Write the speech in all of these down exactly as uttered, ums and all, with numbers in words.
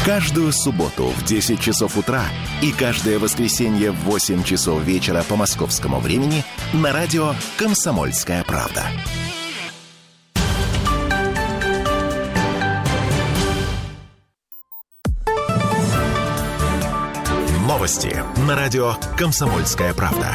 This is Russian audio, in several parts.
Каждую субботу в десять часов утра и каждое воскресенье в восемь часов вечера по московскому времени на радио «Комсомольская правда». Новости на радио «Комсомольская правда».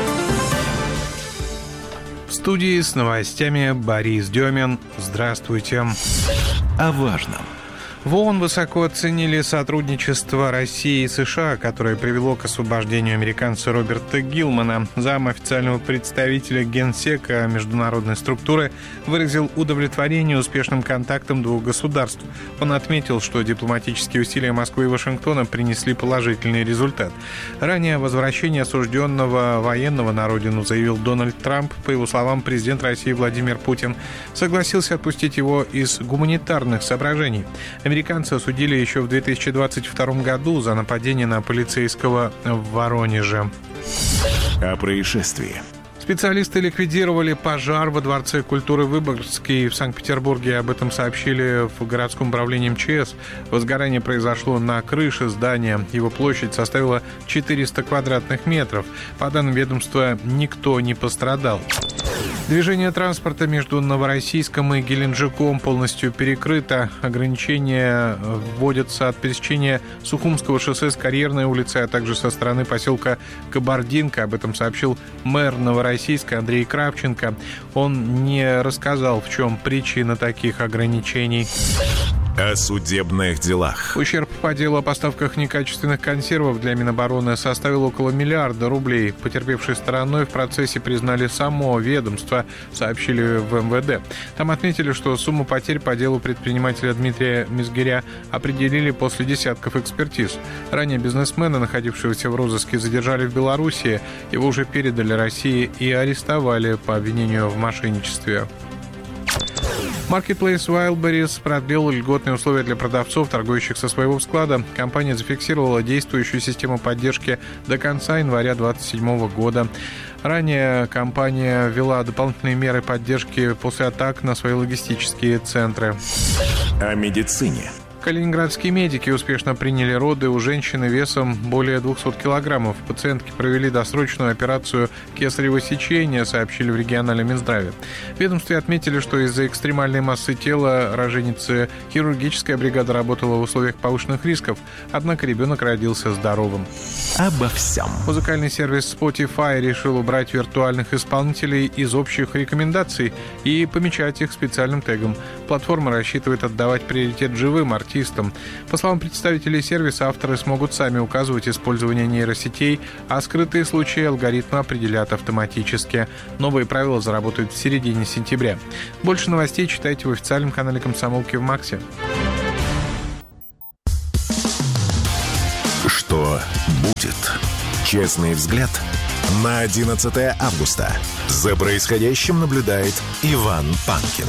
В студии с новостями Борис Демин. Здравствуйте. О важном. В ООН высоко оценили сотрудничество России и США, которое привело к освобождению американца Роберта Гилмана. Зам официального представителя Генсека международной структуры выразил удовлетворение успешным контактам двух государств. Он отметил, что дипломатические усилия Москвы и Вашингтона принесли положительный результат. Ранее возвращение осужденного военного на родину заявил Дональд Трамп. По его словам, президент России Владимир Путин согласился отпустить его из гуманитарных соображений. Американцы осудили еще в две тысячи двадцать втором году за нападение на полицейского в Воронеже. О происшествии. Специалисты ликвидировали пожар во Дворце культуры Выборгский в Санкт-Петербурге. Об этом сообщили в городском управлении МЧС. Возгорание произошло на крыше здания. Его площадь составила четыреста квадратных метров. По данным ведомства, никто не пострадал. Движение транспорта между Новороссийском и Геленджиком полностью перекрыто. Ограничения вводятся от пересечения Сухумского шоссе с Карьерной улицей, а также со стороны поселка Кабардинка. Об этом сообщил мэр Новороссийска Андрей Кравченко. Он не рассказал, в чем причина таких ограничений. О судебных делах. Ущерб по делу о поставках некачественных консервов для Минобороны составил около миллиарда рублей. Потерпевшей стороной в процессе признали само ведомство, сообщили в эм вэ дэ. Там отметили, что сумму потерь по делу предпринимателя Дмитрия Мизгиря определили после десятков экспертиз. Ранее бизнесмена, находившегося в розыске, задержали в Белоруссии. Его уже передали России и арестовали по обвинению в мошенничестве. Marketplace Wildberries продлил льготные условия для продавцов, торгующих со своего склада. Компания зафиксировала действующую систему поддержки до конца января две тысячи двадцать седьмого года. Ранее компания ввела дополнительные меры поддержки после атак на свои логистические центры. О медицине. Калининградские медики успешно приняли роды у женщины весом более двухсот килограммов. Пациентки провели досрочную операцию кесарево сечения, сообщили в региональном Минздраве. В ведомстве отметили, что из-за экстремальной массы тела роженицы хирургическая бригада работала в условиях повышенных рисков, однако ребенок родился здоровым. Обо всем. Музыкальный сервис Spotify решил убрать виртуальных исполнителей из общих рекомендаций и помечать их специальным тегом. Платформа рассчитывает отдавать приоритет живым артистам. По словам представителей сервиса, авторы смогут сами указывать использование нейросетей, а скрытые случаи алгоритмы определят автоматически. Новые правила заработают в середине сентября. Больше новостей читайте в официальном канале «Комсомолки» в Максе. Что будет? Честный взгляд на одиннадцатое августа. За происходящим наблюдает Иван Панкин.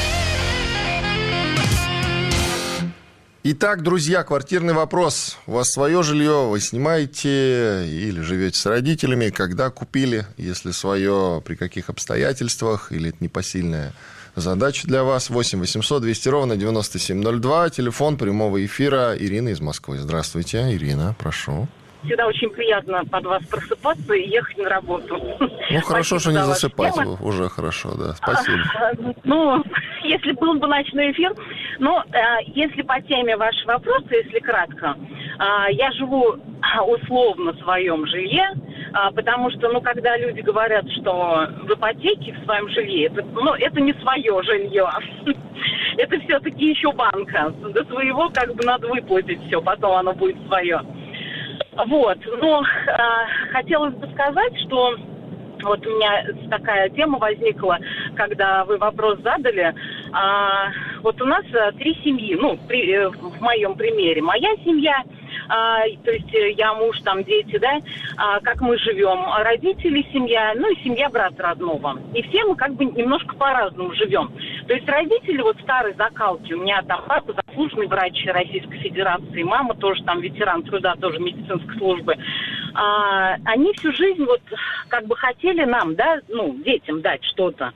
Итак, друзья, квартирный вопрос. У вас свое жилье, вы снимаете или живете с родителями, когда купили, если свое, при каких обстоятельствах, или это непосильная задача для вас. восемь восемьсот двести ровно девяносто семь ноль два, телефон прямого эфира. Ирина из Москвы. Здравствуйте, Ирина, прошу. Всегда очень приятно под вас просыпаться и ехать на работу. Ну, хорошо, что не засыпать, уже хорошо, да, спасибо. Ну, если был бы ночной эфир, но если по теме вашего вопроса, если кратко, я живу условно в своем жилье, потому что, ну, когда люди говорят, что в ипотеке в своем жилье, это, ну, это не свое жилье, это все-таки еще банка. До своего как бы надо выплатить все, потом оно будет свое. Вот, но э, хотелось бы сказать, что вот у меня такая тема возникла, когда вы вопрос задали. А, вот у нас три семьи, ну, при, в моем примере. Моя семья, а, то есть я, муж, там, дети, да, а, как мы живем, родители, семья, ну и семья брата родного. И все мы как бы немножко по-разному живем. То есть родители вот старой закалки, у меня там папа заслуженный врач Российской Федерации, мама тоже там ветеран труда, тоже медицинской службы. А, они всю жизнь вот как бы хотели нам, да, ну, детям дать что-то.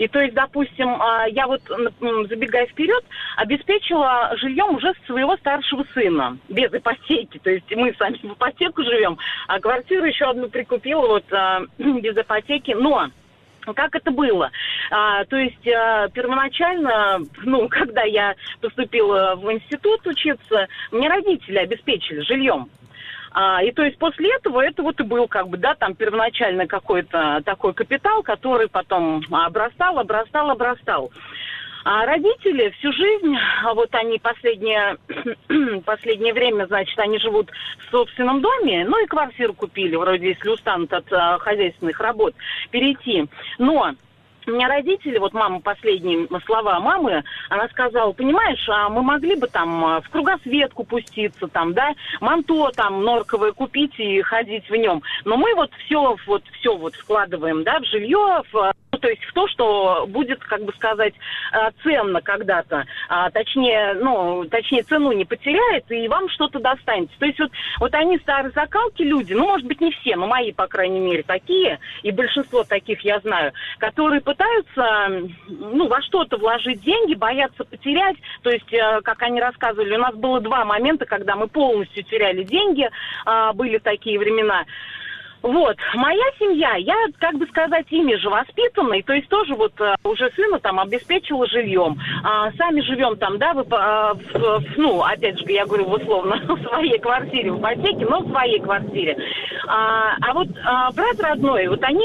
И то есть, допустим, я вот, забегая вперед, обеспечила жильем уже своего старшего сына, без ипотеки. То есть мы сами в ипотеку живем, а квартиру еще одну прикупила вот без ипотеки. Но как это было? А, то есть а, первоначально, ну, когда я поступила в институт учиться, мне родители обеспечили жильем. А, и то есть после этого это вот и был как бы, да, там первоначально какой-то такой капитал, который потом обрастал, обрастал, обрастал. А родители всю жизнь, вот они последнее, последнее время, значит, они живут в собственном доме, ну и квартиру купили, вроде, если устанут от а, хозяйственных работ, перейти. Но у меня родители, вот мама, последние слова мамы, она сказала, понимаешь, а мы могли бы там в кругосветку пуститься, там, да, манто там норковое купить и ходить в нем. Но мы вот все вот, все вот вкладываем, да, в жилье, в... то есть в то, что будет, как бы сказать, ценно когда-то, а, точнее, ну, точнее, цену не потеряет, и вам что-то достанется. То есть вот, вот они старые закалки люди, ну, может быть, не все, но мои, по крайней мере, такие, и большинство таких я знаю, которые пытаются, ну, во что-то вложить деньги, боятся потерять. То есть, как они рассказывали, у нас было два момента, когда мы полностью теряли деньги, были такие времена. Вот, моя семья, я, как бы сказать, ими же воспитанной, то есть тоже вот а, уже сына там обеспечила жильем. А, сами живем там, да, в, а, в, в, ну, опять же, я говорю, условно, в своей квартире, в ипотеке, но в своей квартире. А, а вот а, брат родной, вот они...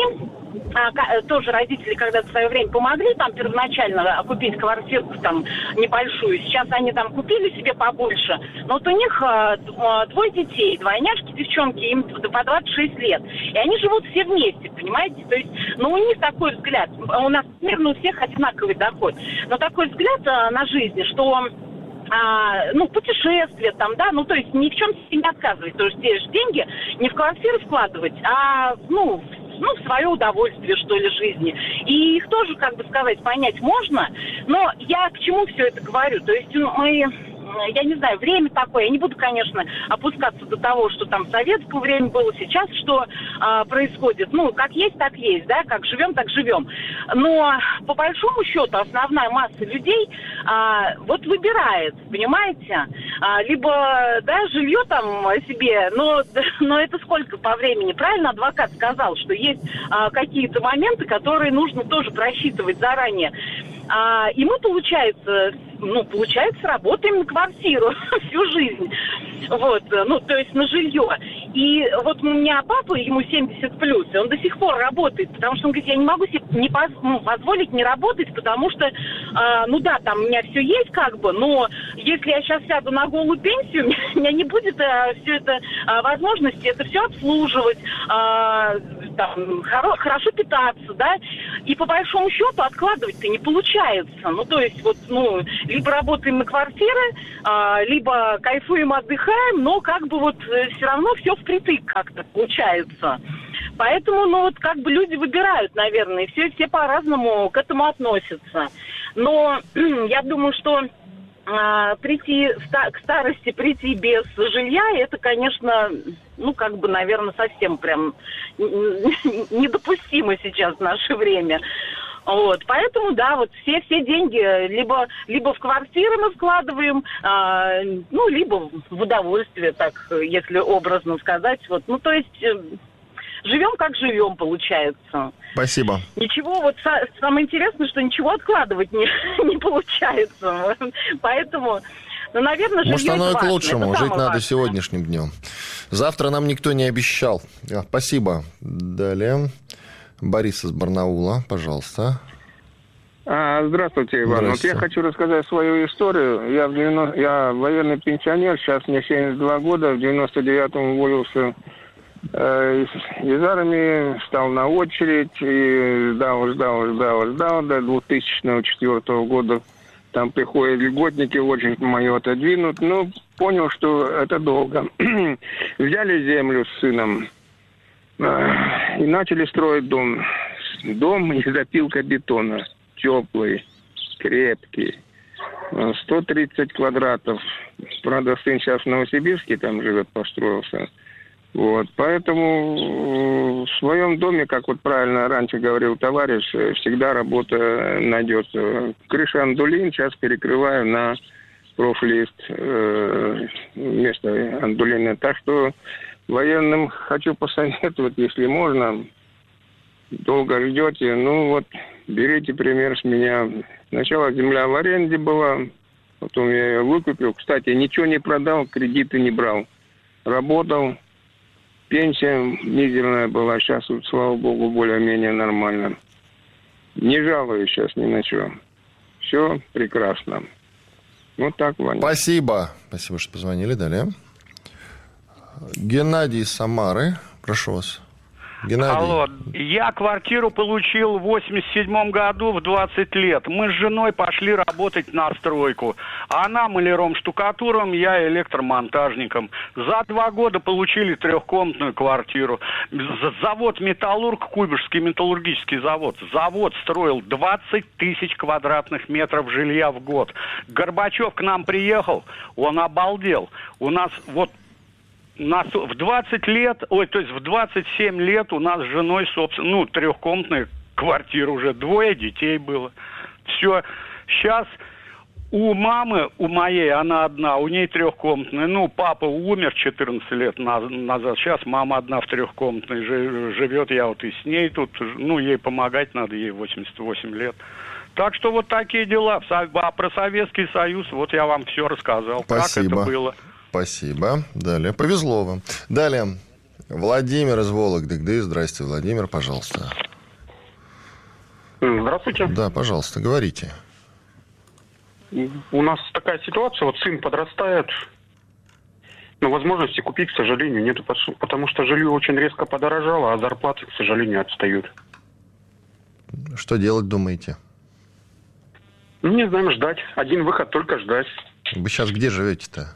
А, тоже родители когда-то в свое время помогли там первоначально купить квартирку там небольшую. Сейчас они там купили себе побольше. Но вот у них а, двое детей, двойняшки, девчонки, им по двадцать шесть лет. И они живут все вместе, понимаете? То есть, ну, у них такой взгляд. У нас примерно у всех одинаковый доход. Но такой взгляд а, на жизнь, что... А, ну, путешествия там, да, ну, то есть ни в чем себе не отказывать. То есть те же деньги не в квартиру вкладывать, а, ну, ну, в свое удовольствие, что ли, жизни. И их тоже, как бы сказать, понять можно. Но я к чему все это говорю? То есть мы... Я не знаю, время такое, я не буду, конечно, опускаться до того, что там в советское время было, сейчас что а, происходит. Ну, как есть, так есть, да, как живем, так живем. Но, по большому счету, основная масса людей а, вот выбирает, понимаете, а, либо, да, жилье там себе, но, но это сколько по времени? Правильно адвокат сказал, что есть а, какие-то моменты, которые нужно тоже просчитывать заранее. А, и мы, получается, ну, получается, работаем на квартиру всю жизнь. Вот, ну, то есть на жилье. И вот у меня папа, ему семьдесят плюс, и он до сих пор работает, потому что он говорит, я не могу себе не поз- ну, позволить не работать, потому что, а, ну да, там у меня все есть как бы, но если я сейчас сяду на голую пенсию, у меня не будет а, все это а, возможности это все обслуживать, а, там, хоро- хорошо питаться, да, и по большому счету откладывать-то не получается. Ну, то есть вот, ну, либо работаем на квартиры, а, либо кайфуем, отдыхаем, но как бы вот все равно все впритык как-то получается. Поэтому, ну, вот как бы люди выбирают, наверное, и все, все по-разному к этому относятся. Но я думаю, что а, прийти к старости, прийти без жилья, это, конечно, ну, как бы, наверное, совсем прям недопустимо сейчас в наше время. Вот, поэтому, да, вот все, все деньги либо, либо в квартиры мы вкладываем, а, ну, либо в удовольствие, так, если образно сказать. Вот, ну, то есть живем, как живем, получается. Спасибо. Ничего, вот самое интересное, что ничего откладывать не, не получается. Поэтому, ну, наверное, жилье Может, оно и к важно. лучшему. Это Жить надо важное. сегодняшним днем. Завтра нам никто не обещал. Спасибо. Далее. Борис из Барнаула, пожалуйста. А, здравствуйте, Иван. Вот я хочу рассказать свою историю. Я, в девяносто... я военный пенсионер, сейчас мне семьдесят два года. В девяносто девятом уволился э, из, из армии, стал на очередь и ждал, ждал, ждал, ждал до две тысячи четвёртого года. Там приходят льготники, очередь мою отодвинут. Но понял, что это долго. Взяли землю с сыном и начали строить дом. Дом из опилкобетона. Теплый, крепкий. сто тридцать квадратов. Правда, сын сейчас в Новосибирске там живет, построился. Вот, поэтому в своем доме, как вот правильно раньше говорил товарищ, всегда работа найдется. Крыша андулин, сейчас перекрываю на профлист э, вместо андулина. Так что военным хочу посоветовать, если можно, долго ждете, ну вот, берите пример с меня. Сначала земля в аренде была, потом я ее выкупил. Кстати, ничего не продал, кредиты не брал. Работал. Пенсия мизерная была, сейчас, вот, слава богу, более-менее нормально. Не жалуюсь сейчас ни на что. Все прекрасно. Вот так, Ваня. Спасибо. Спасибо, что позвонили. Далее. Геннадий из Самары. Прошу вас. Геннадий. Алло, я квартиру получил в восемьдесят седьмом году в двадцать лет. Мы с женой пошли работать на стройку. Она маляром-штукатуром, я электромонтажником. За два года получили трехкомнатную квартиру. Завод «Металлург», Куйбышевский металлургический завод. Завод строил двадцать тысяч квадратных метров жилья в год. Горбачев к нам приехал, он обалдел. У нас вот... Нас в двадцать лет, ой, то есть в двадцать семь лет у нас с женой, собственно, ну, трехкомнатная квартира уже, двое детей было. Все. Сейчас у мамы, у моей, она одна, у ней трехкомнатная. Ну, папа умер четырнадцать лет назад, сейчас мама одна в трехкомнатной живет, я вот и с ней тут, ну, ей помогать надо, ей восемьдесят восемь лет. Так что вот такие дела. А про Советский Союз, вот я вам все рассказал, Спасибо. Как это было. Спасибо. Далее. Повезло вам. Далее. Владимир из Вологды. Да, здрасте, Владимир, пожалуйста. Здравствуйте. Да, пожалуйста, говорите. У нас такая ситуация, вот сын подрастает, но возможности купить, к сожалению, нету, потому что жилье очень резко подорожало, а зарплаты, к сожалению, отстают. Что делать, думаете? Ну, не знаем, ждать. Один выход, только ждать. Вы сейчас где живете-то?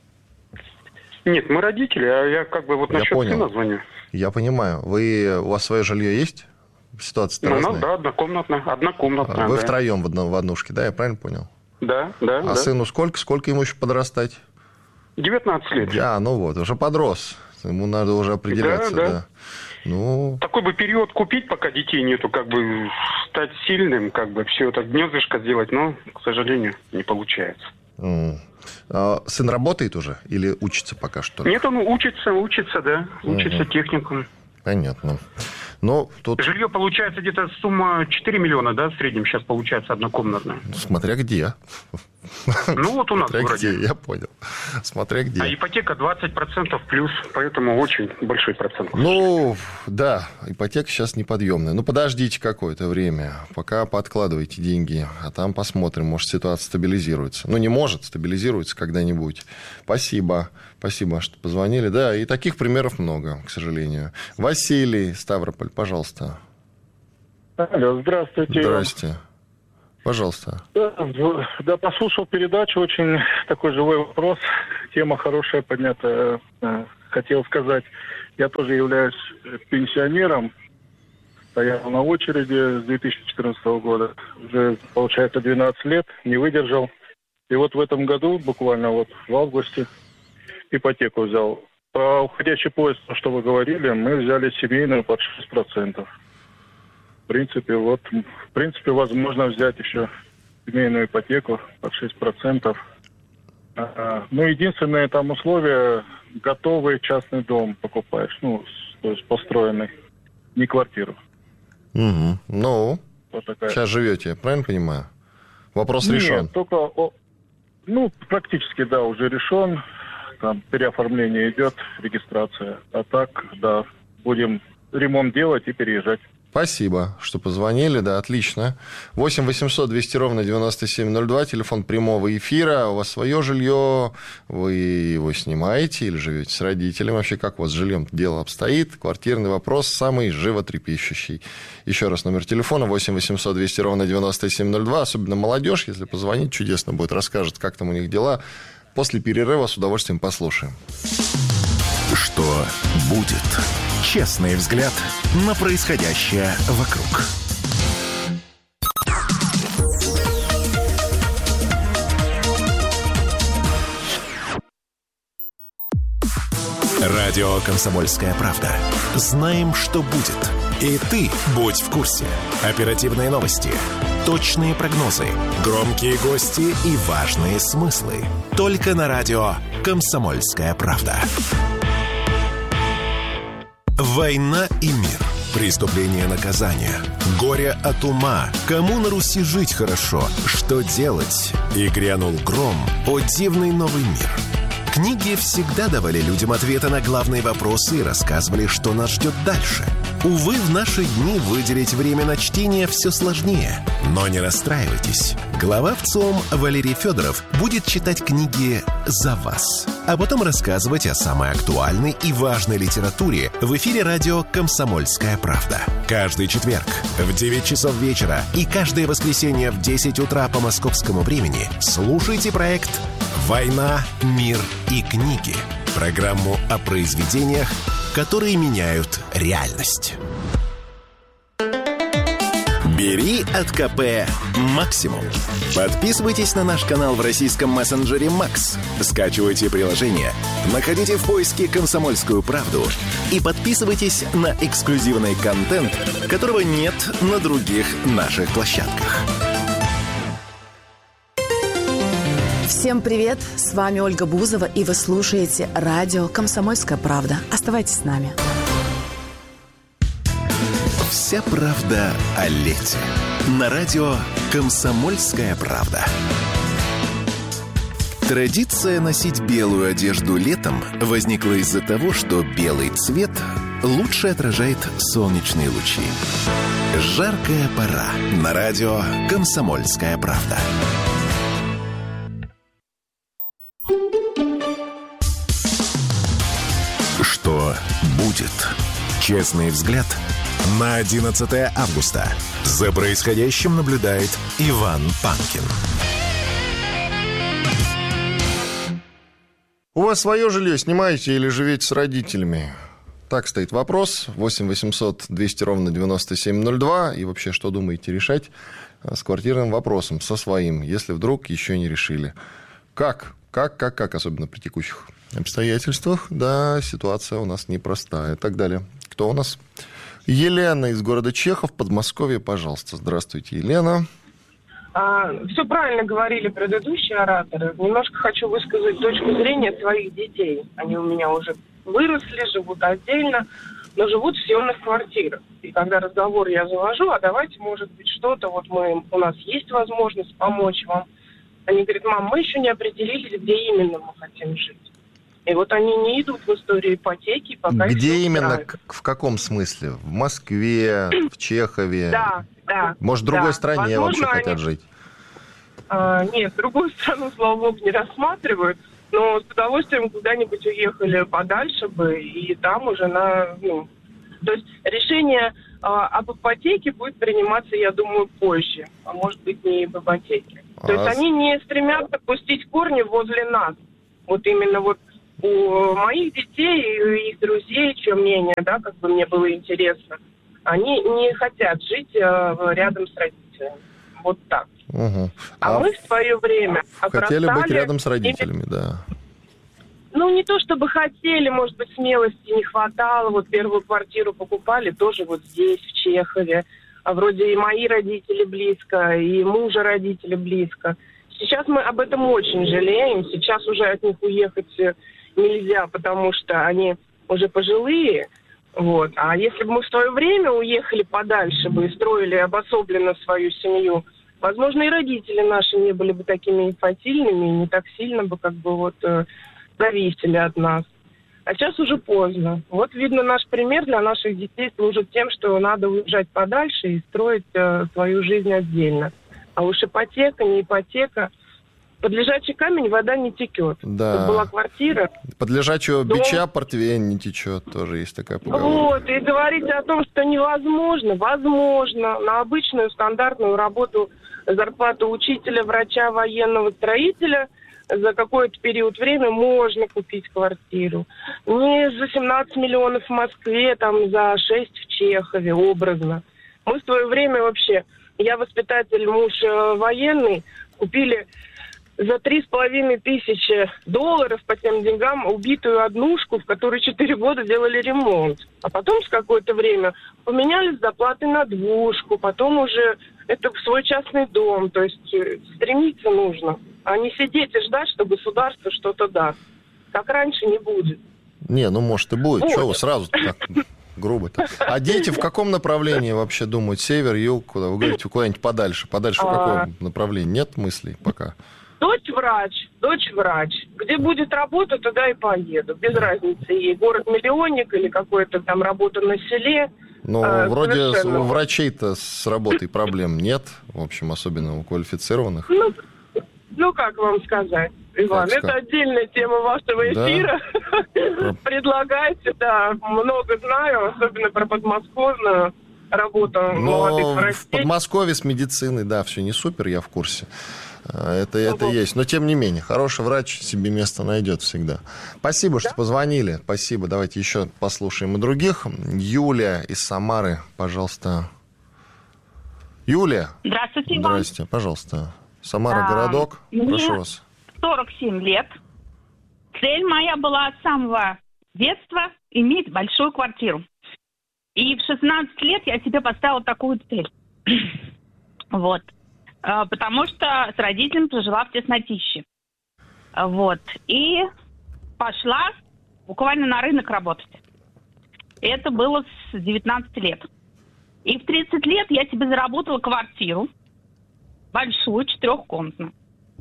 Нет, мы родители, а я как бы вот я насчет понял. сына звоню. Я понимаю. Вы, у вас свое жилье есть? Ситуация-то ну, разная? У нас, да, однокомнатная. однокомнатная Вы да. втроем в, одно, в однушке, да? Я правильно понял? Да, да. А да. сыну сколько? Сколько ему еще подрастать? девятнадцать лет. А, ну вот, уже подрос. Ему надо уже определяться, да. Да, да. да. Ну... Такой бы период купить, пока детей нету, как бы стать сильным, как бы все это гнездышко сделать, но, к сожалению, не получается. Mm. А сын работает уже или учится пока что? Нет, он учится, учится, да. Учится uh-huh. техникум. Понятно. Но тут... Жилье получается где-то сумма четыре миллиона, да, в среднем сейчас получается однокомнатная. Смотря где. Ну, вот у нас Смотря вроде. Где, я понял. Смотря где. А ипотека двадцать процентов плюс, поэтому очень большой процент. Ну, да, ипотека сейчас неподъемная. Ну, подождите какое-то время, пока подкладывайте деньги, а там посмотрим, может, ситуация стабилизируется. Ну, не может, стабилизируется когда-нибудь. Спасибо. Спасибо, что позвонили. Да, и таких примеров много, к сожалению. Василий, Ставрополь, пожалуйста. Алло, здравствуйте. Здрасте. Пожалуйста. Да, да, послушал передачу, очень такой живой вопрос. Тема хорошая, поднята. Хотел сказать, я тоже являюсь пенсионером. Стоял на очереди с две тысячи четырнадцатого года. Уже, получается, двенадцать лет, не выдержал. И вот в этом году, буквально вот в августе, ипотеку взял. По уходящий поезд, что вы говорили, мы взяли семейную под шесть процентов. В принципе, вот, в принципе, возможно взять еще семейную ипотеку под шесть процентов. А, ну, единственное там условие, готовый частный дом покупаешь, ну, то есть построенный, не квартиру. Угу. Ну, вот такая. Сейчас живете, я правильно понимаю? Вопрос Нет, решен. только, о, ну, практически, да, уже решен. Там переоформление идет, регистрация. А так, да, будем ремонт делать и переезжать. Спасибо, что позвонили, да, отлично. восемь восемьсот двести ровно девяносто семь ноль два, телефон прямого эфира. У вас свое жилье, вы его снимаете или живете с родителями? Вообще, как у вас с жильем дело обстоит? Квартирный вопрос самый животрепещущий. Еще раз номер телефона восемь восемьсот двести ровно девяносто семь ноль два. Особенно молодежь, если позвонить, чудесно будет, расскажет, как там у них дела. После перерыва с удовольствием послушаем. Что будет? Честный взгляд на происходящее вокруг. Радио «Комсомольская правда». Знаем, что будет. И ты будь в курсе. Оперативные новости, точные прогнозы, громкие гости и важные смыслы. Только на радио «Комсомольская правда». «Война и мир». Преступление, наказание. Горе от ума. Кому на Руси жить хорошо? Что делать? И грянул гром. О дивный новый мир. Книги всегда давали людям ответы на главные вопросы и рассказывали, что нас ждет дальше. Увы, в наши дни выделить время на чтение все сложнее. Но не расстраивайтесь. Глава ВЦИОМ Валерий Федоров будет читать книги за вас, а потом рассказывать о самой актуальной и важной литературе в эфире радио «Комсомольская правда». Каждый четверг в девять часов вечера и каждое воскресенье в десять утра по московскому времени слушайте проект «Война, мир и книги». Программу о произведениях, которые меняют реальность. Бери от КП максимум. Подписывайтесь на наш канал в российском мессенджере Макс. Скачивайте приложение, находите в поиске «Комсомольскую правду» и подписывайтесь на эксклюзивный контент, которого нет на других наших площадках. Всем привет! С вами Ольга Бузова, и вы слушаете радио «Комсомольская правда». Оставайтесь с нами. Вся правда о лете. На радио «Комсомольская правда». Традиция носить белую одежду летом возникла из-за того, что белый цвет лучше отражает солнечные лучи. Жаркая пора. На радио «Комсомольская правда». Что будет? Честный взгляд на одиннадцатое августа. За происходящим наблюдает Иван Панкин. У вас свое жилье снимаете или живете с родителями? Так стоит вопрос. восемь восемьсот двести ровно девяносто семь ноль два. И вообще, что думаете решать с квартирным вопросом, со своим, если вдруг еще не решили? Как? Как, как, как, особенно при текущих обстоятельствах? Да, ситуация у нас непростая и так далее. Кто у нас? Елена из города Чехов, Подмосковье, пожалуйста. Здравствуйте, Елена. А, все правильно говорили предыдущие ораторы. Немножко хочу высказать точку зрения своих детей. Они у меня уже выросли, живут отдельно, но живут в съемных квартирах. И когда разговор я завожу, а давайте, может быть, что-то, вот мы, у нас есть возможность помочь вам. Они говорят: мам, мы еще не определились, где именно мы хотим жить. И вот они не идут в историю ипотеки, пока где именно, к- в каком смысле? В Москве, в Чехове? Да, да. Может, в другой да. стране Возможно, вообще хотят они... жить? А, нет, другую страну, слава богу, не рассматривают, но с удовольствием куда-нибудь уехали подальше бы, и там уже на... Ну, то есть решение а, об ипотеке будет приниматься, я думаю, позже, а может быть, не об ипотеке. А... То есть они не стремятся пустить корни возле нас. Вот именно вот у моих детей и у их друзей, чье мнение, да, как бы мне было интересно, они не хотят жить а, рядом с родителями. Вот так. Угу. А, а мы в свое время хотели быть рядом с родителями, да. Ну, не то чтобы хотели, может быть, смелости не хватало. Вот первую квартиру покупали тоже вот здесь, в Чехове. А вроде и мои родители близко, и мужа родители близко. Сейчас мы об этом очень жалеем. Сейчас уже от них уехать нельзя, потому что они уже пожилые. Вот. А если бы мы в свое время уехали подальше бы и строили обособленно свою семью, возможно, и родители наши не были бы такими инфантильными, и не так сильно бы как бы вот э, зависели от нас. А сейчас уже поздно. Вот, видно, наш пример для наших детей служит тем, что надо уезжать подальше и строить э, свою жизнь отдельно. А уж ипотека, не ипотека. Под лежачий камень вода не текет. Да. Тут была квартира. Под лежачего дом... бича портвейн не течет. Тоже есть такая поговорка. Вот, и говорить о том, что невозможно, возможно. На обычную стандартную работу, зарплату учителя, врача, военного, строителя за какой-то период времени можно купить квартиру. Не за семнадцать миллионов в Москве, там за шесть в Чехове, образно. Мы в свое время вообще, я воспитатель, муж военный, купили за три с половиной тысячи долларов по тем деньгам убитую однушку, в которой четыре года делали ремонт. А потом с какое-то время поменяли с доплаты на двушку, потом уже это в свой частный дом. То есть стремиться нужно, а не сидеть и ждать, что государство что-то даст. Как раньше не будет. Не, ну может и будет. будет. Чего вы сразу так грубо-то? А дети в каком направлении вообще думают? Север, юг? Куда? Вы говорите, куда-нибудь подальше. Подальше в каком а... направлении? Нет мыслей пока? Дочь врач, дочь врач. Где будет работа, туда и поеду. Без разницы, ей город-миллионник или какой-то там работа на селе. Ну, а, вроде совершенно. У врачей-то с работой проблем нет, в общем, особенно у квалифицированных. Ну, ну как вам сказать, Иван, как это сказать? Отдельная тема вашего эфира. Да? Предлагайте, да, много знаю, особенно про подмосковную работу молодых Но врачей. в Подмосковье с медициной, да, все не супер, я в курсе. Это, это Угу. есть. Но, тем не менее, хороший врач себе место найдет всегда. Спасибо, что позвонили. Спасибо. Давайте еще послушаем и других. Юлия из Самары, пожалуйста. Юлия. Здравствуйте, Иван. Здрасте, пожалуйста. Самара, А, городок. мне Прошу вас. сорок семь лет. Цель моя была с самого детства иметь большую квартиру. И в шестнадцать лет я себе поставила такую цель. Вот. Потому что с родителями прожила в теснотище. Вот. И пошла буквально на рынок работать. Это было с девятнадцати лет. И в тридцать лет я себе заработала квартиру. Большую, четырехкомнатную.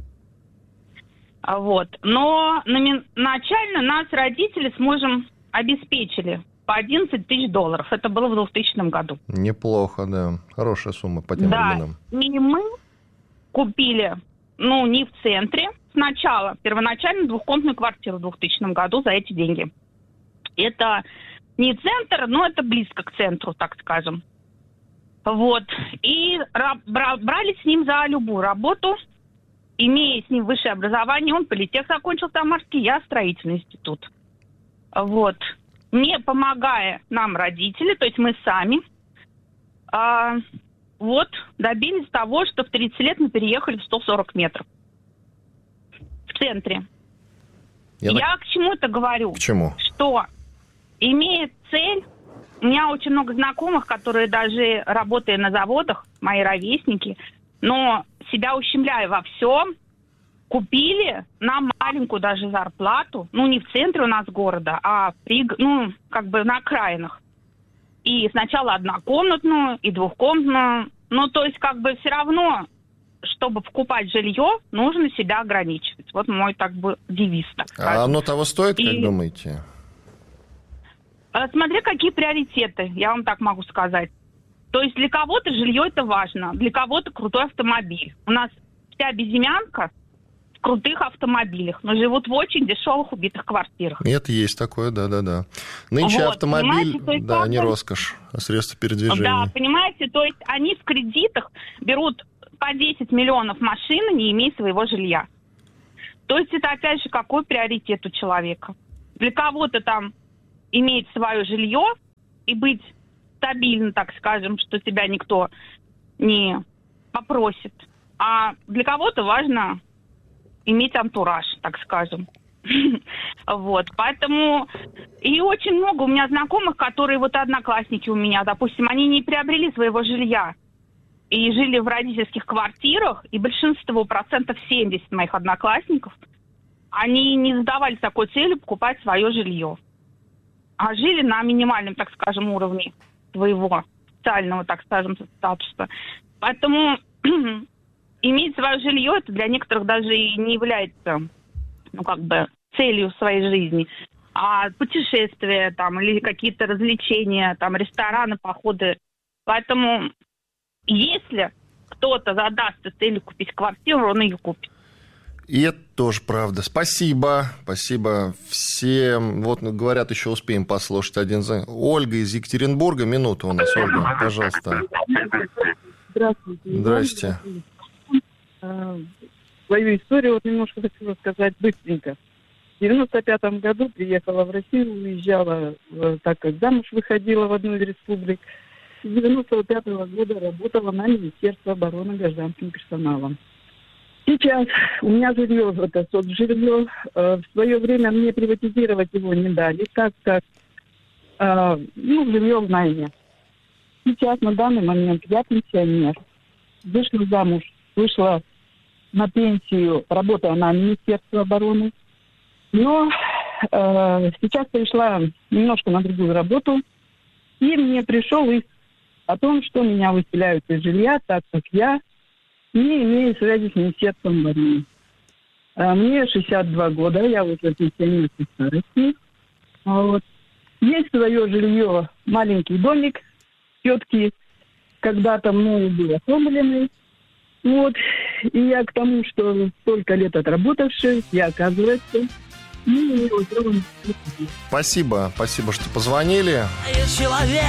Вот. Но начально нас родители с мужем обеспечили по одиннадцать тысяч долларов. Это было в двухтысячном году. Неплохо, да. Хорошая сумма по тем да. временам. И мы купили, ну, не в центре, сначала, первоначально двухкомнатную квартиру в двухтысячном году за эти деньги. Это не центр, но это близко к центру, так скажем. Вот. И брали с ним за любую работу, имея с ним высшее образование. Он политех закончил Самарский, я строительный институт. Вот. Не помогая нам родители, то есть мы сами, а, вот, добились того, что в тридцать лет мы переехали в сто сорок метров. В центре. Я, я так... к чему это говорю? К чему? Что, имея цель, у меня очень много знакомых, которые даже работая на заводах, мои ровесники, но себя ущемляя во всем, купили на маленькую даже зарплату, ну, не в центре у нас города, а при, ну, как бы на окраинах. И сначала однокомнатную, и двухкомнатную. Ну, то есть, как бы все равно, чтобы покупать жилье, нужно себя ограничивать. Вот мой, так бы, девиз, так сказать. А оно того стоит, и... как думаете? Смотря какие приоритеты, я вам так могу сказать. То есть для кого-то жилье это важно, для кого-то крутой автомобиль. У нас вся безымянка в крутых автомобилях, но живут в очень дешевых убитых квартирах. Это есть такое, да-да-да. Нынче вот, автомобиль, есть, да, не роскошь, а средство передвижения. Да, понимаете, то есть они в кредитах берут по десять миллионов машин, не имея своего жилья. То есть это, опять же, какой приоритет у человека? Для кого-то там иметь свое жилье и быть стабильно, так скажем, что тебя никто не попросит. А для кого-то важно иметь антураж, так скажем. Вот, поэтому... И очень много у меня знакомых, которые вот одноклассники у меня, допустим, они не приобрели своего жилья и жили в родительских квартирах, и большинство, процентов семьдесят моих одноклассников, они не задавались такой целью покупать свое жилье, а жили на минимальном, так скажем, уровне своего социального, так скажем, статуса. Поэтому иметь свое жилье, это для некоторых даже и не является, ну, как бы, целью своей жизни. А путешествия там, или какие-то развлечения, там, рестораны, походы. Поэтому если кто-то задастся целью купить квартиру, он ее купит. И это тоже правда. Спасибо. Спасибо всем. Вот говорят, еще успеем послушать один за... Ольга из Екатеринбурга. Минуту у нас, Ольга, пожалуйста. Здравствуйте. Здрасте. Свою историю вот немножко хочу рассказать быстренько. В девяносто пятом году приехала в Россию, уезжала, так как замуж выходила в одну из республик. С девяносто пятого года работала на Министерство обороны гражданским персоналом. Сейчас у меня жилье, это соцжилье. В свое время мне приватизировать его не дали, так как, ну, жилье в найме. Сейчас, на данный момент, я пенсионер. Вышла замуж, вышла на пенсию, работаю на Министерство обороны. Но э, сейчас пришла немножко на другую работу, и мне пришел иск о том, что меня выселяют из жилья, так как я не имею связи с Министерством обороны. А мне шестьдесят два года, я уже пенсионер по старости. Вот. Есть свое жилье, маленький домик, тетки когда-то мною был оформленный. Вот. И я к тому, что столько лет отработавший, я, оказывается, не имела права. Спасибо, спасибо, что позвонили. Человек